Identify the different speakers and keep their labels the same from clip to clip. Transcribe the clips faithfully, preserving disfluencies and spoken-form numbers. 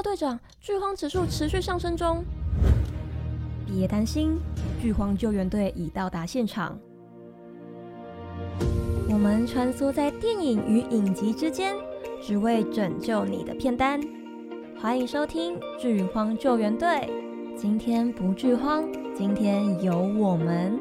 Speaker 1: 队长，剧荒指数持续上升中。别担心，剧荒救援队已到达现场。我们穿梭在电影与影集之间，只为拯救你的片单。欢迎收听剧荒救援队。今天不剧荒，今天有我们。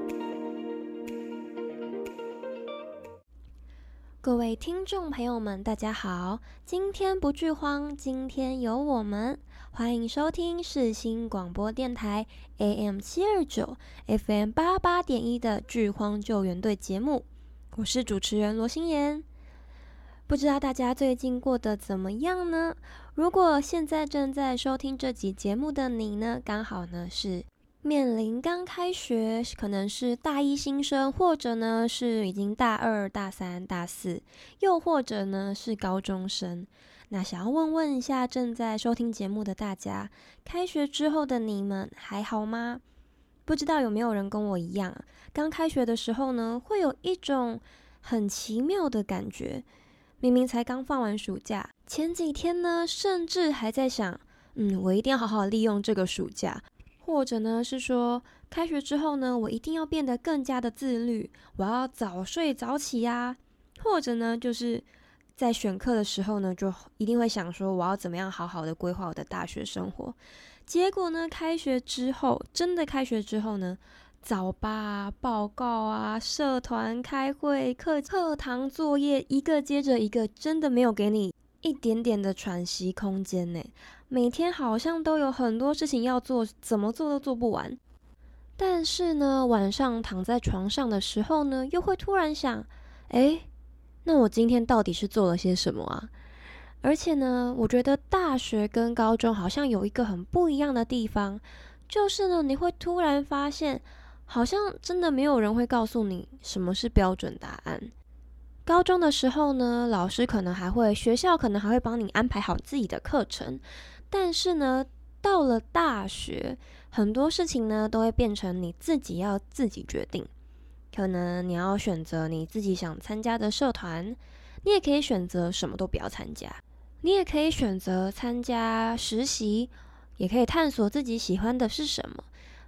Speaker 1: 各位听众朋友们，大家好，今天不剧荒，今天有我们。欢迎收听世新广播电台 A M 七二九 F M 八八点一的剧荒救援队节目，我是主持人罗心妍。不知道大家最近过得怎么样呢？如果现在正在收听这集节目的你呢，刚好呢是面临刚开学，可能是大一新生，或者呢是已经大二、大三、大四，又或者呢是高中生。那想要问问一下正在收听节目的大家，开学之后的你们还好吗？不知道有没有人跟我一样，刚开学的时候呢，会有一种很奇妙的感觉。明明才刚放完暑假，前几天呢，甚至还在想，嗯，我一定要好好利用这个暑假。或者呢是说，开学之后呢，我一定要变得更加的自律，我要早睡早起啊。或者呢，就是在选课的时候呢，就一定会想说，我要怎么样好好的规划我的大学生活。结果呢，开学之后，真的开学之后呢，早八啊、报告啊、社团开会、课课堂作业，一个接着一个，真的没有给你一点点的喘息空间呢。每天好像都有很多事情要做，怎么做都做不完。但是呢，晚上躺在床上的时候呢，又会突然想，诶，那我今天到底是做了些什么啊？而且呢，我觉得大学跟高中好像有一个很不一样的地方，就是呢，你会突然发现，好像真的没有人会告诉你什么是标准答案。高中的时候呢，老师可能还会，学校可能还会帮你安排好自己的课程。但是呢，到了大学，很多事情呢都会变成你自己要自己决定。可能你要选择你自己想参加的社团，你也可以选择什么都不要参加。你也可以选择参加实习，也可以探索自己喜欢的是什么。